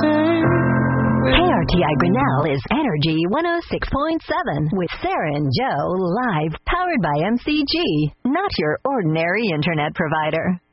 KRTI Grinnell is Energy 106.7 with Sarah and Joe live, powered by MCG, not your ordinary internet provider.